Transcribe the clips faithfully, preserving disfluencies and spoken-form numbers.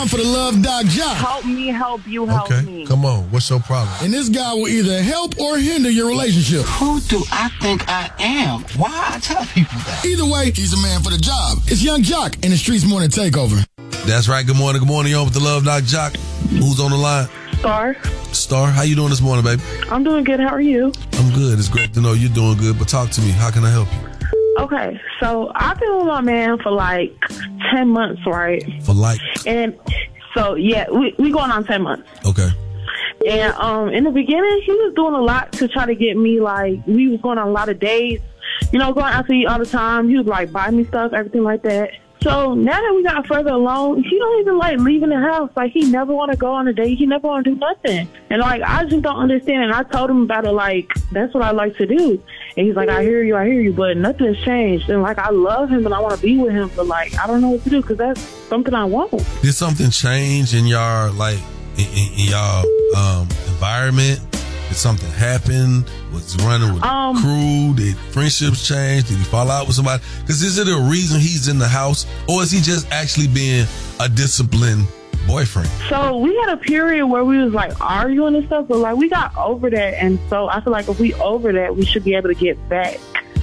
For the Love Doc Jock. Help me, help you, help okay. me. Come on, what's your problem? And this guy will either help or hinder your relationship. Who do I think I am? Why I tell people that? Either way, he's a man for the job. It's Young Jock in the Streets Morning Takeover. That's right. Good morning. Good morning. You're on with the Love Doc Jock. Who's on the line? Star. Star, how you doing this morning, baby? I'm doing good. How are you? I'm good. It's great to know you're doing good, but talk to me. How can I help you? Okay, so I've been with my man for like ten months, right? For like? And so, yeah, we we going on ten months. Okay. And um, in the beginning, he was doing a lot to try to get me, like, we was going on a lot of dates, you know, going out to eat all the time. He would, like, buy me stuff, everything like that. So now that we got further along, he don't even like leaving the house. Like, he never want to go on a date. He never want to do nothing. And, like, I just don't understand. And I told him about it, like, that's what I like to do. And he's like, I hear you, I hear you, but nothing's changed. And, like, I love him and I want to be with him, but, like, I don't know what to do because that's something I want. Did something change in your, like, in, in, in your um, environment? Did something happen? Was he running with um, crew? Did friendships change? Did he fall out with somebody? Because is it a reason he's in the house? Or is he just actually being a disciplined boyfriend? So we had a period where we was like arguing and stuff, but like we got over that. And so I feel like if we over that, we should be able to get back.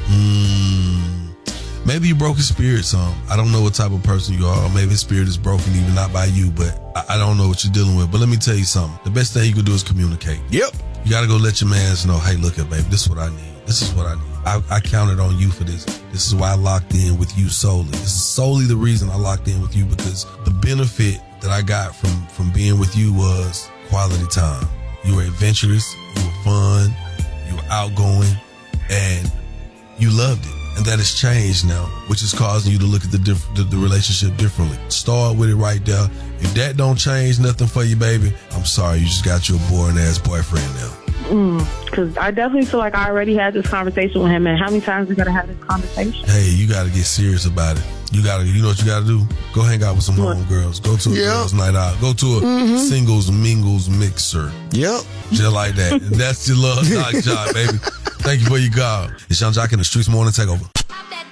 Mm, maybe you broke his spirit some. I don't know what type of person you are. Or maybe his spirit is broken, even not by you, but I, I don't know what you're dealing with. But let me tell you something. The best thing you can do is communicate. Yep. You got to go let your mans know, hey, look at baby, this is what I need. This is what I need. I, I counted on you for this. This is why I locked in with you solely. This is solely the reason I locked in with you, because the benefit that I got from, from being with you was quality time. You were adventurous, you were fun, you were outgoing, and you loved it. And that has changed now, which is causing you to look at the, diff- the the relationship differently. Start with it right there. If that don't change nothing for you, baby, I'm sorry. You just got you a boring ass boyfriend now. Because mm, I definitely feel like I already had this conversation with him. And how many times we got to have this conversation? Hey, you got to get serious about it. You got to, you know what you got to do? Go hang out with some homegirls. Go to a yep. girls' night out. Go to a mm-hmm. singles mingles mixer. Yep. Just like that. That's your Love Doc Jock, baby. Thank you for your call. It's Young Jock in the Streets Morning Takeover.